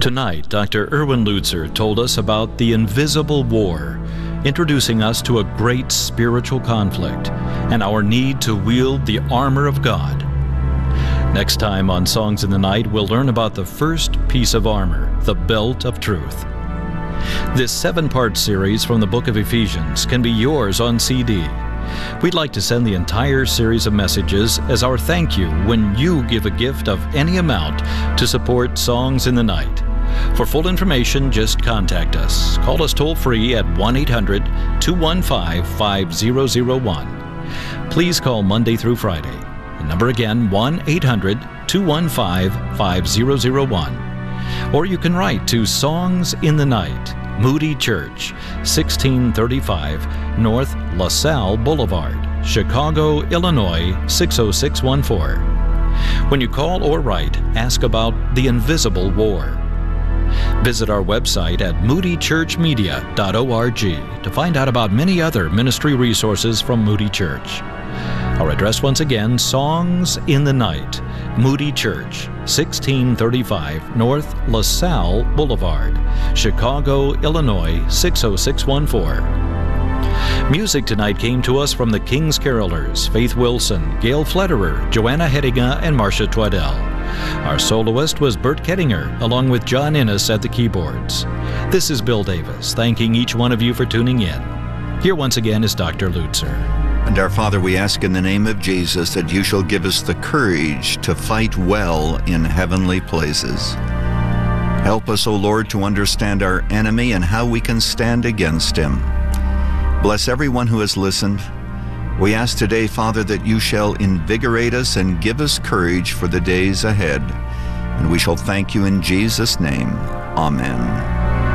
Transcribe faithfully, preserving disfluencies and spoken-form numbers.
Tonight, Doctor Erwin Lutzer told us about the invisible war, introducing us to a great spiritual conflict and our need to wield the armor of God. Next time on Songs in the Night, we'll learn about the first piece of armor, the belt of truth. This seven-part series from the book of Ephesians can be yours on C D. We'd like to send the entire series of messages as our thank you when you give a gift of any amount to support Songs in the Night. For full information, just contact us. Call us toll-free at one eight hundred, two one five, five zero zero one. Please call Monday through Friday. The number again, one eight hundred, two one five, five zero zero one. Or you can write to Songs in the Night, Moody Church, sixteen thirty-five North LaSalle Boulevard, Chicago, Illinois, six oh six one four. When you call or write, ask about the invisible war. Visit our website at moody church media dot org to find out about many other ministry resources from Moody Church. Our address once again, Songs in the Night, Moody Church, sixteen thirty-five North LaSalle Boulevard, Chicago, Illinois, six oh six one four. Music tonight came to us from the King's Carolers, Faith Wilson, Gail Flederer, Joanna Hediga, and Marcia Twaddell. Our soloist was Bert Kettinger, along with John Innes at the keyboards. This is Bill Davis, thanking each one of you for tuning in. Here once again is Doctor Lutzer. And our Father, we ask in the name of Jesus that you shall give us the courage to fight well in heavenly places. Help us, O Lord, to understand our enemy and how we can stand against him. Bless everyone who has listened. We ask today, Father, that you shall invigorate us and give us courage for the days ahead. And we shall thank you in Jesus' name. Amen.